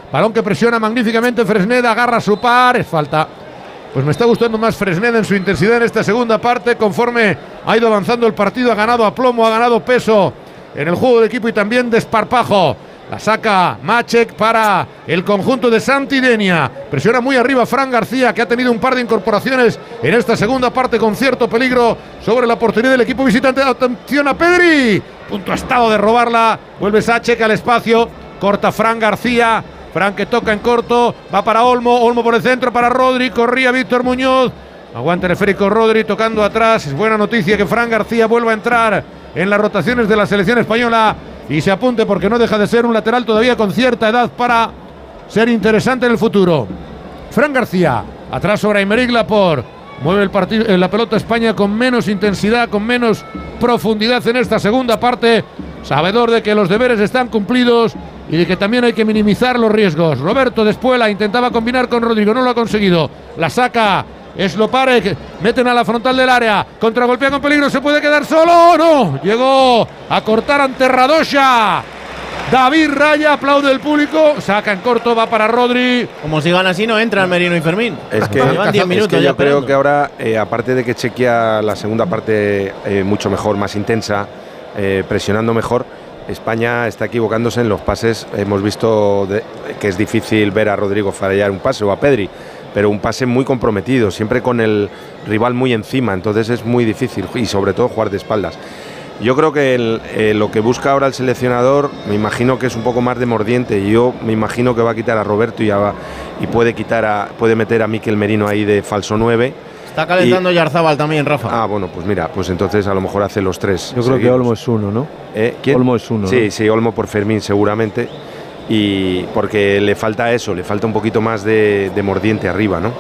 balón que presiona magníficamente Fresneda, agarra su par, es falta. Pues me está gustando más Fresneda en su intensidad en esta segunda parte, conforme ha ido avanzando el partido, ha ganado aplomo, ha ganado peso en el juego de equipo y también desparpajo. La saca Maček para el conjunto de Santidenia. Presiona muy arriba Fran García, que ha tenido un par de incorporaciones en esta segunda parte con cierto peligro sobre la portería del equipo visitante. Atención a Pedri. Punto ha estado de robarla. Vuelve Maček al espacio. Corta Fran García. Fran que toca en corto. Va para Olmo. Olmo por el centro para Rodri. Corría Víctor Muñoz. Aguanta el esférico Rodri tocando atrás. Es buena noticia que Fran García vuelva a entrar en las rotaciones de la selección española y se apunte, porque no deja de ser un lateral todavía con cierta edad para ser interesante en el futuro. Fran García, atrás sobre Aymeric Laporte, mueve la pelota España con menos intensidad, con menos profundidad en esta segunda parte, sabedor de que los deberes están cumplidos y de que también hay que minimizar los riesgos. Roberto Despuela intentaba combinar con Rodrigo, no lo ha conseguido, la saca Sloparek, meten a la frontal del área, contragolpea con peligro, se puede quedar solo, no, llegó a cortar ante Radosha. David Raya, aplaude el público, saca en corto, va para Rodri. Como sigan así no entran Merino y Fermín. Es que, llevan 10 minutos es que ya yo creo esperando. que ahora, aparte de que chequea la segunda parte mucho mejor, más intensa, presionando mejor, España está equivocándose en los pases. Hemos visto que es difícil ver a Rodrigo fallar un pase o a Pedri, pero un pase muy comprometido, siempre con el rival muy encima, entonces es muy difícil y sobre todo jugar de espaldas. Yo creo que lo que busca ahora el seleccionador, me imagino que es un poco más de mordiente, y yo me imagino que va a quitar a Roberto y puede meter a Mikel Merino ahí de falso 9. Está calentando Yarzábal también, Rafa. Ah, bueno, pues mira, pues entonces a lo mejor hace los tres. Yo creo que Olmo es uno, ¿no? ¿Quién? Olmo es uno. Sí, ¿no? sí, Olmo por Fermín seguramente. Y porque le falta eso, le falta un poquito más de mordiente arriba, ¿no?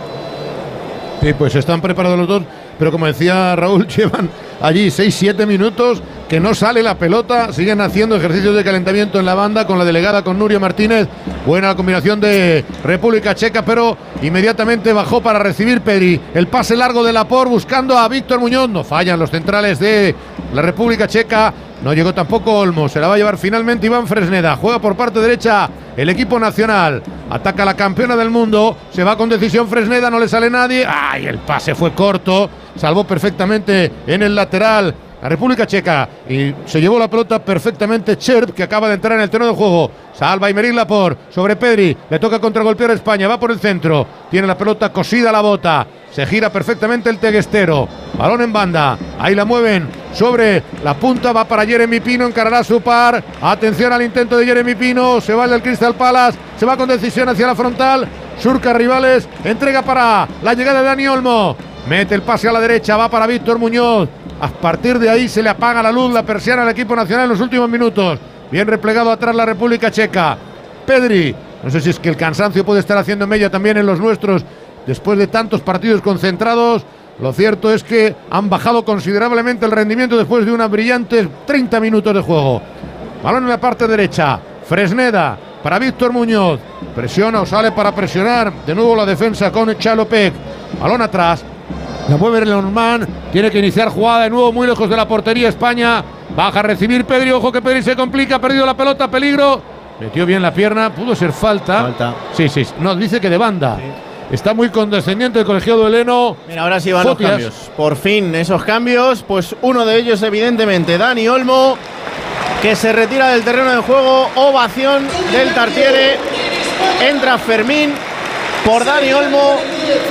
Sí, pues están preparados los dos, pero como decía Raúl, llevan allí 6-7 minutos que no sale la pelota, siguen haciendo ejercicios de calentamiento en la banda con la delegada, con Nuria Martínez. Buena combinación de República Checa, pero inmediatamente bajó para recibir Pedri. El pase largo de Laporte buscando a Víctor Muñoz, no fallan los centrales de la República Checa. No llegó tampoco Olmo, se la va a llevar finalmente Iván Fresneda. Juega por parte derecha el equipo nacional. Ataca la campeona del mundo. Se va con decisión Fresneda, no le sale nadie. ¡Ay! El pase fue corto. Salvó perfectamente en el lateral la República Checa y se llevó la pelota perfectamente Cherp, que acaba de entrar en el terreno de juego. Salva Aymeric Laporte sobre Pedri, le toca contragolpear a España, va por el centro, tiene la pelota cosida a la bota, se gira perfectamente el teguestero, balón en banda, ahí la mueven sobre la punta, va para Jeremy Pino, encarará su par, atención al intento de Jeremy Pino, se va el del Crystal Palace, se va con decisión hacia la frontal, surca rivales, entrega para la llegada de Dani Olmo, mete el pase a la derecha, va para Víctor Muñoz. A partir de ahí se le apaga la luz, la persiana al equipo nacional en los últimos minutos. Bien replegado atrás la República Checa. Pedri, no sé si es que el cansancio puede estar haciendo mella también en los nuestros después de tantos partidos concentrados. Lo cierto es que han bajado considerablemente el rendimiento después de unos brillantes 30 minutos de juego. Balón en la parte derecha. Fresneda para Víctor Muñoz. Presiona o sale para presionar. De nuevo la defensa con Chalopek. Balón atrás. La mueve Lenormand, tiene que iniciar jugada de nuevo muy lejos de la portería España, baja a recibir Pedri, ojo que Pedri se complica, ha perdido la pelota, peligro, metió bien la pierna, pudo ser falta. Sí, no, dice que de banda. Sí. Está muy condescendiente el colegiado heleno. Mira, ahora sí van los cambios. Por fin esos cambios, pues uno de ellos evidentemente Dani Olmo, que se retira del terreno de juego, ovación del Tartiere, entra Fermín por Dani Olmo.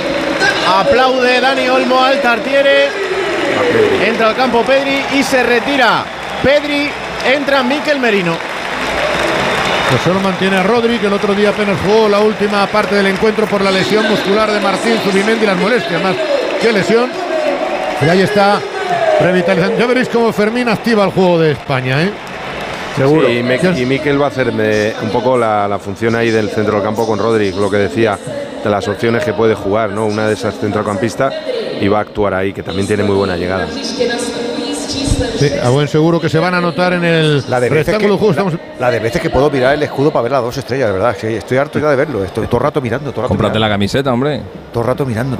Aplaude Dani Olmo al Tartiere. Entra al campo Pedri y se retira Pedri. Entra Mikel Merino. Pues solo mantiene a Rodri, que el otro día apenas jugó la última parte del encuentro por la lesión muscular de Martín Zubimendi y las molestias. Más que lesión. Y ahí está revitalizando. Ya veréis cómo Fermín activa el juego de España, ¿eh? Seguro. Sí, y Mikel va a hacer un poco la función ahí del centro del campo con Rodri, lo que decía, de las opciones que puede jugar, ¿no? Una de esas centrocampistas, y va a actuar ahí, que también tiene muy buena llegada. Sí, a buen seguro que se van a anotar en el rectángulo justo. La de veces que puedo mirar el escudo para ver las 2 estrellas, de verdad. Sí, estoy harto ya de verlo. Estoy todo el rato mirando. Cómprate la camiseta, hombre. Todo el rato mirando.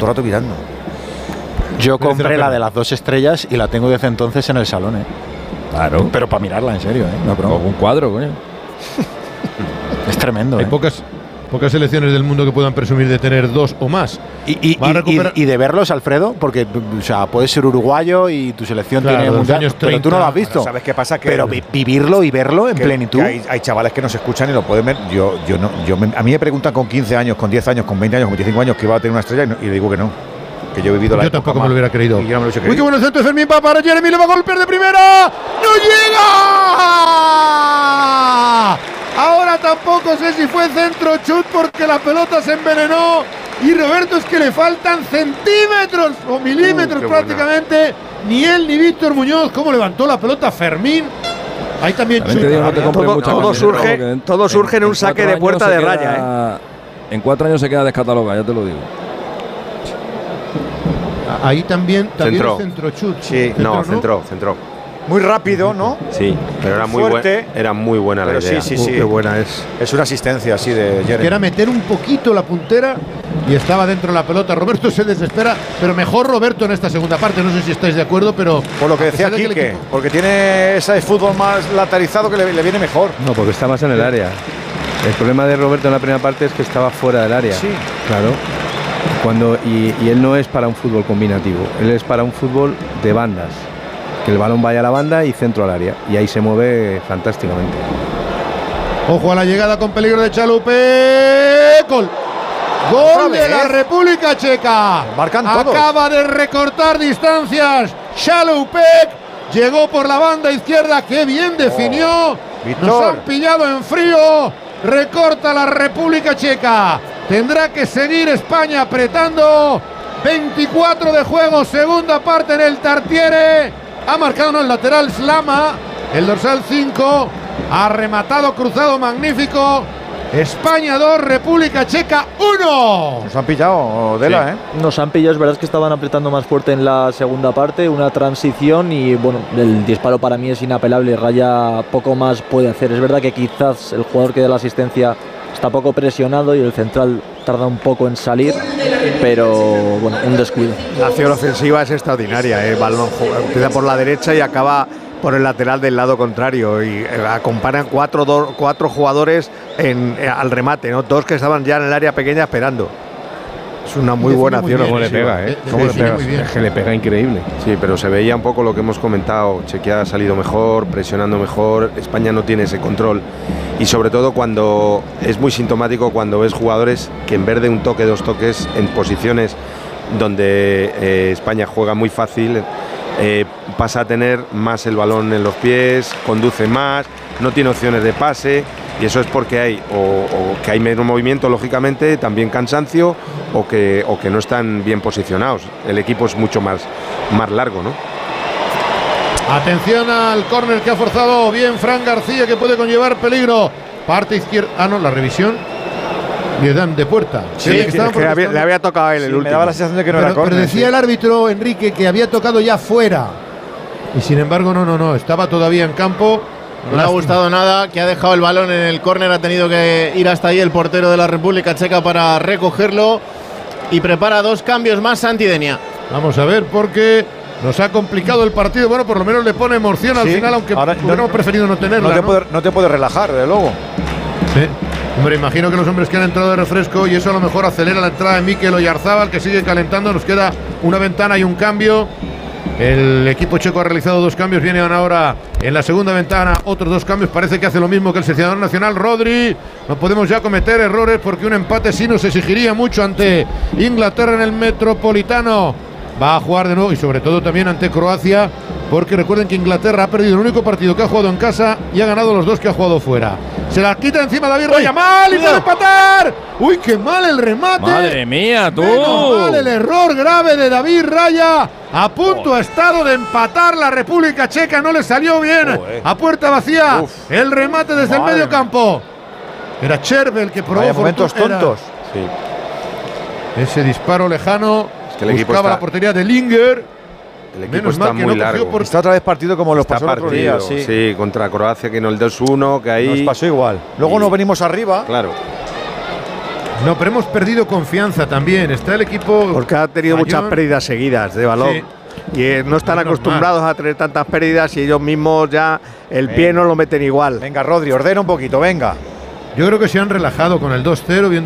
Yo compré la de las 2 estrellas y la tengo desde entonces en el salón, ¿eh? Claro. Pero para mirarla, en serio, ¿eh? No, un cuadro, coño. Es tremendo, Hay pocas pocas selecciones del mundo que puedan presumir de tener 2 o más. Y de verlos, Alfredo, porque o sea, puedes ser uruguayo y tu selección tiene mundial, pero tú no lo has visto. ¿Sabes qué pasa? Que pero vivirlo y verlo en plenitud. Hay chavales que nos escuchan y lo pueden ver. A mí me preguntan con 15 años, con 10 años, con 20 años, con 25 años que iba a tener una estrella y le digo que no. Que yo he vivido la Yo tampoco me lo hubiera creído. Y yo no me lo hubiese creído. Uy, qué bueno el centro de Fermín para Jeremy, le va a golpear de primera. ¡No llega! Ahora tampoco sé si fue centro chut porque la pelota se envenenó. Y Roberto, es que le faltan centímetros o milímetros prácticamente. Ni él ni Víctor Muñoz. ¿Cómo levantó la pelota Fermín? Ahí también chut. Todo surge en un saque de puerta de raya. En 4 años se queda descatalogado, ya te lo digo. Ahí también centró. El centro chut. Sí, centró. Muy rápido, ¿no? Sí, pero era muy buena la idea. Sí. Qué buena es. Es una asistencia así de Jeremy. Que era meter un poquito la puntera y estaba dentro de la pelota. Roberto se desespera, pero mejor Roberto en esta segunda parte. No sé si estáis de acuerdo, pero por lo que decía Quique, porque tiene ese fútbol más lateralizado que le viene mejor. No, porque está más en el área. El problema de Roberto en la primera parte es que estaba fuera del área. Sí. Claro. Y él no es para un fútbol combinativo, él es para un fútbol de bandas. Que el balón vaya a la banda y centro al área. Y ahí se mueve fantásticamente. Ojo a la llegada con peligro de Chalupé. Gol. Gol de la República Checa. Marcan todos. Acaba de recortar distancias. Chalupé llegó por la banda izquierda. Qué bien definió. Nos han pillado en frío. Recorta la República Checa. Tendrá que seguir España apretando. 24 de juego, segunda parte en el Tartiere. Ha marcado el lateral Slama, el dorsal 5. Ha rematado cruzado magnífico. España 2, República Checa 1. Nos han pillado, Dela, sí. Nos han pillado, es verdad que estaban apretando más fuerte en la segunda parte, una transición y bueno, el disparo para mí es inapelable, Raya poco más puede hacer. Es verdad que quizás el jugador que da la asistencia está poco presionado y el central tarda un poco en salir, pero bueno, un descuido. La acción ofensiva es extraordinaria, el balón empieza por la derecha y acaba por el lateral del lado contrario y acompañan cuatro jugadores al remate, ¿no? 2 que estaban ya en el área pequeña esperando. Es una muy buena acción. ¿Cómo le pega, ¿Cómo le pega? Es que le pega increíble. Sí, pero se veía un poco lo que hemos comentado. Chequia ha salido mejor, presionando mejor. España no tiene ese control. Y sobre todo cuando es muy sintomático cuando ves jugadores que en vez de un toque, 2 toques, en posiciones donde España juega muy fácil, pasa a tener más el balón en los pies, conduce más, no tiene opciones de pase. Y eso es porque hay o que hay menos movimiento, lógicamente, también cansancio, o que no están bien posicionados. El equipo es mucho más largo, ¿no? Atención al córner que ha forzado bien Fran García, que puede conllevar peligro. Parte izquierda. No, la revisión le dan de puerta. Sí, le había tocado a él el último. Me daba la sensación de que no era córner. Pero decía el árbitro, Enrique, que había tocado ya fuera. Y sin embargo, no. Estaba todavía en campo. No le ha gustado nada, que ha dejado el balón en el córner, ha tenido que ir hasta ahí el portero de la República Checa para recogerlo y prepara 2 cambios más Santi Denia. Vamos a ver, porque nos ha complicado el partido. Bueno, por lo menos le pone emoción al final, aunque hubiéramos preferido no tenerla. No te puedes relajar, de luego. Sí. Hombre, imagino que los hombres que han entrado de refresco y eso a lo mejor acelera la entrada de Mikel Oyarzabal, que sigue calentando. Nos queda una ventana y un cambio. El equipo checo ha realizado 2 cambios, vienen ahora en la segunda ventana otros 2 cambios, parece que hace lo mismo que el seleccionador nacional Rodri. No podemos ya cometer errores porque un empate sí nos exigiría mucho ante Inglaterra en el Metropolitano. Va a jugar de nuevo y sobre todo también ante Croacia, porque recuerden que Inglaterra ha perdido el único partido que ha jugado en casa y ha ganado los 2 que ha jugado fuera. Se la quita encima David Raya, mal, y puede empatar. ¡Uy, qué mal el remate! ¡Madre mía, tú! Menos mal el error grave de David Raya. A punto ha estado de empatar la República Checa, no le salió bien. A puerta vacía, el remate desde el medio campo. Era Chervel que probó momentos tontos. Sí. Ese disparo lejano. Es que el equipo buscaba la portería de Linger. El equipo está muy largo. Está otra vez partido como los pasó el otro día. Sí, contra Croacia, que no el 2-1, que ahí nos pasó igual. Luego nos venimos arriba. Claro. No, pero hemos perdido confianza también. Está el equipo. Porque ha tenido muchas pérdidas seguidas de balón. Sí. Y no están acostumbrados a tener tantas pérdidas y ellos mismos ya el pie no lo meten igual. Venga, Rodri, ordena un poquito, venga. Yo creo que se han relajado con el 2-0, viendo